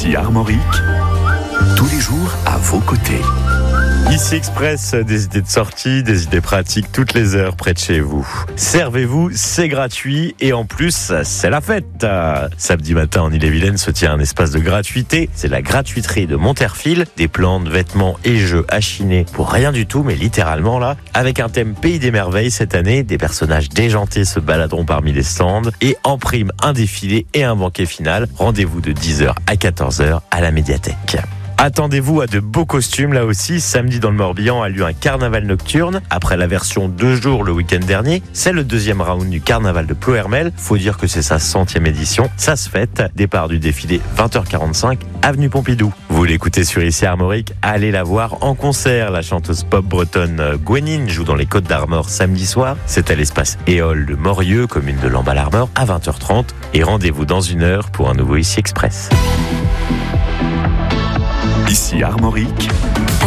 Ici Armorique, tous les jours à vos côtés. Ici Express, des idées de sortie, des idées pratiques toutes les heures près de chez vous. Servez-vous, c'est gratuit et en plus, c'est la fête. Samedi matin en Ille-et-Vilaine se tient un espace de gratuité. C'est la gratuiterie de Monterfil. Des plantes, vêtements et jeux à chiner pour rien du tout, mais littéralement là. Avec un thème Pays des Merveilles cette année, des personnages déjantés se baladeront parmi les stands et en prime un défilé et un banquet final. Rendez-vous de 10h à 14h à la médiathèque. Attendez-vous à de beaux costumes là aussi. Samedi dans le Morbihan a lieu un carnaval nocturne. Après la version 2 jours le week-end dernier, c'est le deuxième round du carnaval de Ploërmel. Faut dire que c'est sa 100e édition. Ça se fête. Départ du défilé 20h45, avenue Pompidou. Vous l'écoutez sur Ici Armorique, allez la voir en concert. La chanteuse pop bretonne Gwenin joue dans les Côtes d'Armor samedi soir. C'est à l'espace Éole de Morieux, commune de Lamballe-Armor, à 20h30. Et rendez-vous dans 1 heure pour un nouveau Ici Express. Ici Armorique,